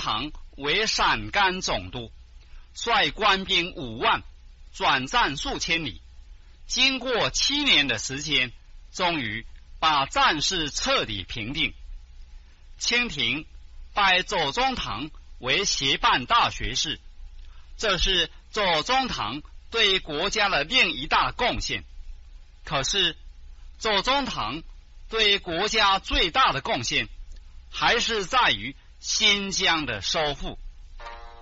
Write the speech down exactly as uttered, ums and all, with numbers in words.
堂为陕甘总督，率官兵五万，转战数千里。经过七年的时间，终于把战事彻底平定。清廷拜左宗棠为协办大学士，这是左宗棠对国家的另一大贡献。可是左宗棠对国家最大的贡献还是在于新疆的收复。